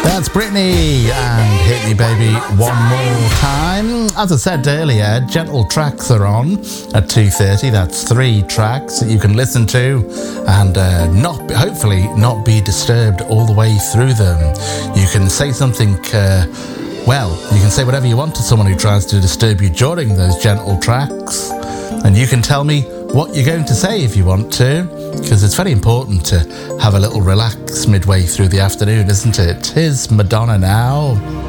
That's Britney and Hit Me Baby One More Time. As I said earlier, Gentle Tracks are on at 2:30. That's 3 tracks that you can listen to and hopefully not be disturbed all the way through them. You can say something, you can say whatever you want to someone who tries to disturb you during those gentle tracks. And you can tell me what you're going to say if you want to, because it's very important to have a little relax midway through the afternoon, isn't it? Here's Madonna now.